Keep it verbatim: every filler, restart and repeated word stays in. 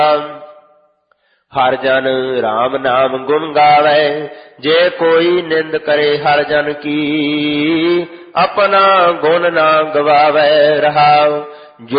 ਹਰ ਜਨ ਰਾਮ ਨਾਮ ਗੁਣ ਗਾਵੇ, ਜੇ ਕੋਈ ਨਿੰਦ ਕਰੇ ਹਰ ਜਨ ਕੀ, ਆਪਣਾ ਗੁਣ ਨਾ ਗਵਾਵੇ। ਰਹਾਉ